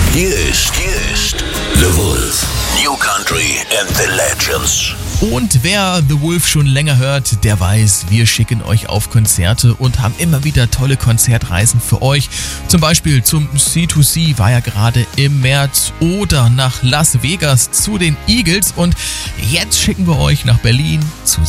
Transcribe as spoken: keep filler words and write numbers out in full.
Hier ist, hier ist The Wolf. New Country and the Legends. Und wer The Wolf schon länger hört, der weiß, wir schicken euch auf Konzerte und haben immer wieder tolle Konzertreisen für euch. Zum Beispiel zum C zwei C war ja gerade im März oder nach Las Vegas zu den Eagles. Und jetzt schicken wir euch nach Berlin zu